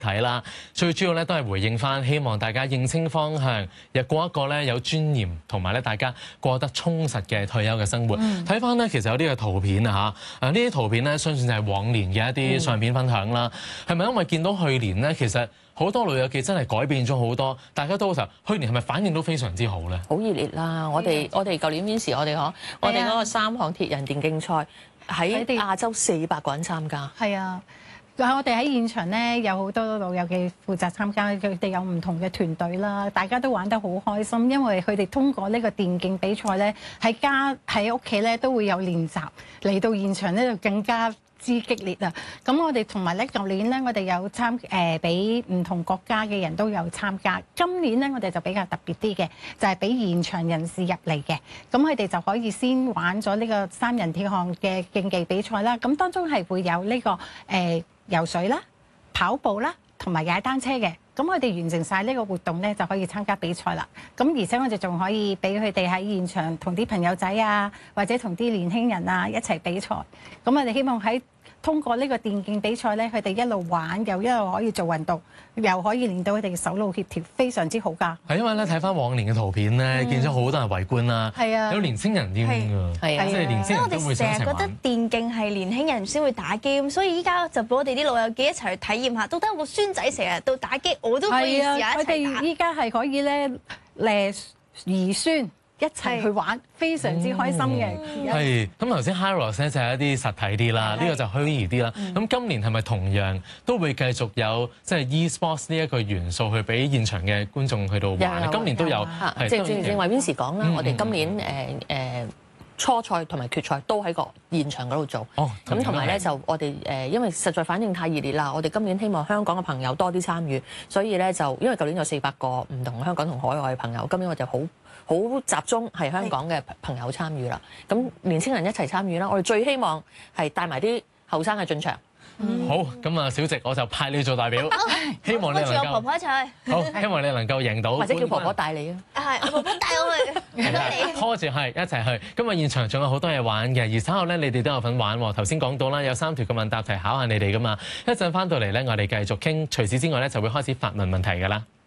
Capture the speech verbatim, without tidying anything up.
睇啦，最主要咧都係回應翻，希望大家認清方向，又過一個咧有尊嚴同埋咧大家過得充實嘅退休嘅生活。睇翻咧，其實有啲嘅圖片啊嚇，啊呢啲圖片咧，相信就係往年嘅一啲相片分享啦。係咪因為見到去年咧，其實好多老友記真係改變咗好多，大家都好實。去年係咪反應都非常之好咧？ 好熱烈啦！我哋我哋舊年 Wins 我哋可我哋嗰個三項鐵人電競賽喺亞洲四百個人參加。 係啊。我哋喺現場咧有好多老友記負責參加，佢哋有唔同嘅團隊啦，大家都玩得好開心，因為佢哋通過呢個電競比賽咧，喺家喺屋企咧都會有練習，嚟到現場咧就更加之激烈啊！咁我哋同埋咧舊年咧，我哋有參誒俾唔同國家嘅人都有參加，今年咧我哋就比較特別啲嘅，就係俾現場人士入嚟嘅，咁佢哋就可以先玩咗呢個三人鐵項嘅競技比賽啦，咁當中係會有呢、這個誒。呃游水啦、跑步啦，同埋踩單車嘅，咁我哋完成晒呢個活動咧，就可以參加比賽啦。咁而且我哋仲可以俾佢哋喺現場同啲朋友仔啊，或者同啲年輕人啊一齊比賽。咁我哋希望喺通過呢個電競比賽咧，佢哋一路玩又一路可以做運動，又可以練到佢哋嘅手腦協調，非常之好㗎。 係因為咧睇翻往年嘅圖片咧，嗯、見咗好多人圍觀啦， 係啊， 有年青人添㗎，係啊，即係年青人都會想一齊玩。 因為我哋成日覺得電競係年輕人先會打機，咁所以依家就俾我哋啲老友記一齊去體驗下，到底我個孫仔成日到打機，我都可以試下一齊打。 佢哋依家係可以咧誒兒孫一齊去玩，非常之開心嘅。 係咁頭先 Hyros 咧就係一啲實體啲啦，呢個就虛擬啲啦。咁今年係咪同樣都會繼續有即係 e-sports 呢一個元素去俾現場嘅觀眾去到玩？今年都有， 正正正為 Wins 講啦，我哋今年誒誒初賽同埋決賽都喺個現場嗰度做。哦，咁同埋咧就我哋誒，因為實在反應太熱烈啦，我哋今年希望香港嘅朋友多啲參與，所以咧就因為舊年有四百個唔同香港同海外嘅朋友，今年我就好好集中係香港嘅朋友參與啦，咁年青人一齊參與啦。我哋最希望係帶埋啲後生嘅進場。 嗯、好，咁啊，小植我就派你做代表，希望你能夠。我婆婆一齊去。 好，希望你能夠贏到。 或者叫婆婆帶你啊。 係，我婆婆帶我去。 係啦，拖住係一齊去。今日現場仲有好多嘢玩嘅，而稍後咧你哋都有份玩喎。頭先講到啦，有三條嘅問答題考下你哋噶嘛。一陣翻到嚟咧，我哋繼續傾。除此之外咧，就會開始發問問題㗎啦。